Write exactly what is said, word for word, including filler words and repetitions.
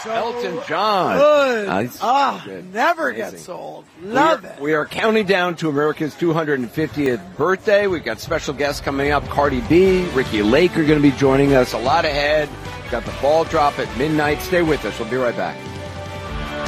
so Elton John. good. Nice. Ah, Good. never Amazing. gets old. Love we are, it. We are counting down to America's two hundred fiftieth birthday. We've got special guests coming up. Cardi B, Ricky Lake are going to be joining us. A lot ahead. Got the ball drop at midnight. Stay with us. We'll be right back.